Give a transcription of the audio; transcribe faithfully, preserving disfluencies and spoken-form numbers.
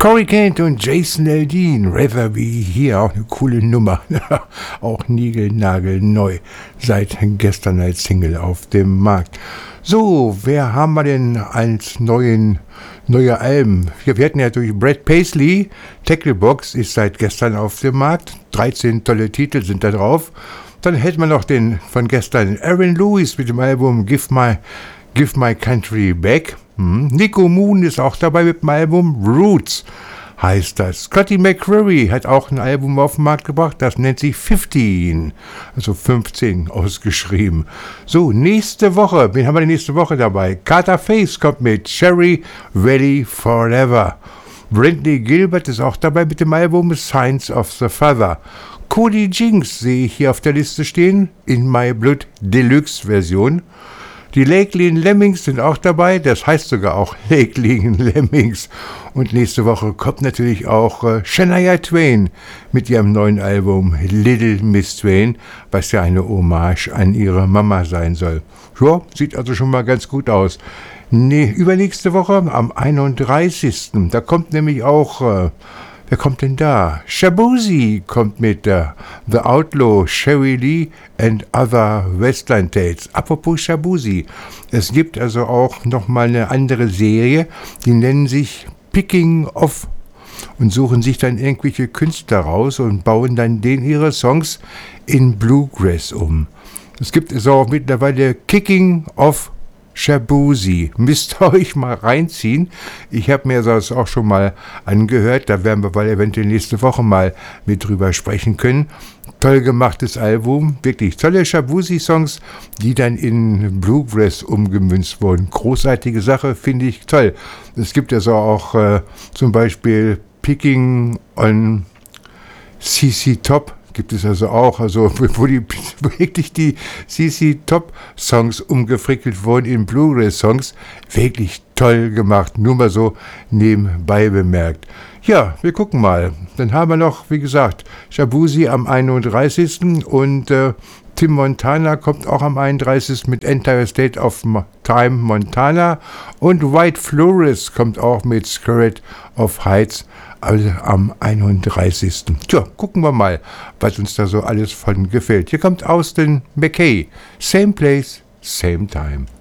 Corey Kent und Jason Aldean, Rather Be Here, auch eine coole Nummer. Auch niegelnagelneu, seit gestern als Single auf dem Markt. So, wer haben wir denn als neuen, neue Alben? Wir, wir hatten ja durch Brad Paisley, Tacklebox ist seit gestern auf dem Markt. dreizehn tolle Titel sind da drauf. Dann hätten wir noch den von gestern Aaron Lewis mit dem Album Give My, Give My Country Back. Hm. Nico Moon ist auch dabei mit dem Album Roots, heißt das. Scotty McCreery hat auch ein Album auf den Markt gebracht, das nennt sich fünfzehn, also fünfzehn ausgeschrieben. So, nächste Woche, wen haben wir denn nächste Woche dabei? Carter Face kommt mit Cherry Valley Forever. Brantley Gilbert ist auch dabei mit dem Album Signs of the Father. Cody Jinks sehe ich hier auf der Liste stehen, in My Blood Deluxe Version. Die Lakeland Lemmings sind auch dabei, das heißt sogar auch Lakeland Lemmings. Und nächste Woche kommt natürlich auch äh, Shania Twain mit ihrem neuen Album Little Miss Twain, was ja eine Hommage an ihre Mama sein soll. Ja, sieht also schon mal ganz gut aus. Nee, übernächste Woche am einunddreißigsten Da kommt nämlich auch... Äh, Wer kommt denn da? Shaboozey kommt mit uh, The Outlaw, Sherry Lee and Other Western Tales. Apropos Shaboozey, es gibt also auch nochmal eine andere Serie, die nennen sich Picking Off und suchen sich dann irgendwelche Künstler raus und bauen dann den ihre Songs in Bluegrass um. Es gibt also auch mittlerweile Kicking Off Shaboozey. Müsst ihr euch mal reinziehen. Ich habe mir das auch schon mal angehört. Da werden wir weil eventuell nächste Woche mal mit drüber sprechen können. Toll gemachtes Album. Wirklich tolle Shaboozey-Songs, die dann in Bluegrass umgemünzt wurden. Großartige Sache, finde ich toll. Es gibt also auch äh, zum Beispiel Picking on C C Top. Gibt es also auch, also wo, die, wo wirklich die C C Top-Songs umgefrickelt wurden in Blu-ray-Songs. Wirklich toll gemacht, nur mal so nebenbei bemerkt. Ja, wir gucken mal. Dann haben wir noch, wie gesagt, Shaboozey am einunddreißigsten und äh, Tim Montana kommt auch am einunddreißigsten mit Entire State of Time Montana und White Flores kommt auch mit Spirit of Heights also am einunddreißigsten Tja, gucken wir mal, was uns da so alles von gefällt. Hier kommt Austin McKay. Same place, same time.